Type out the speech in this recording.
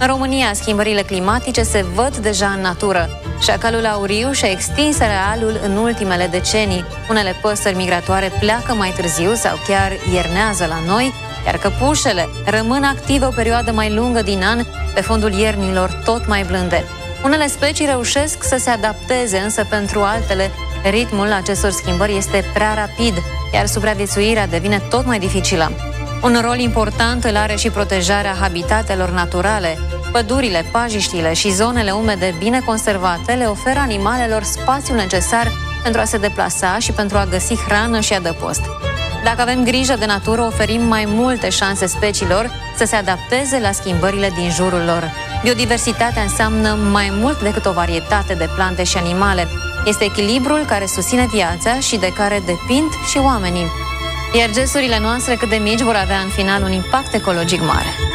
În România, schimbările climatice se văd deja în natură. Șacalul auriu și-a extins arealul în ultimele decenii. Unele păsări migratoare pleacă mai târziu sau chiar iernează la noi, iar căpușele rămân active o perioadă mai lungă din an pe fondul iernilor tot mai blânde. Unele specii reușesc să se adapteze, însă pentru altele ritmul acestor schimbări este prea rapid, iar supraviețuirea devine tot mai dificilă. Un rol important îl are și protejarea habitatelor naturale. Pădurile, pajiștile și zonele umede bine conservate le oferă animalelor spațiul necesar pentru a se deplasa și pentru a găsi hrană și adăpost. Dacă avem grijă de natură, oferim mai multe șanse speciilor să se adapteze la schimbările din jurul lor. Biodiversitatea înseamnă mai mult decât o varietate de plante și animale. Este echilibrul care susține viața și de care depind și oamenii. Iar gesturile noastre, cât de mici, vor avea în final un impact ecologic mare.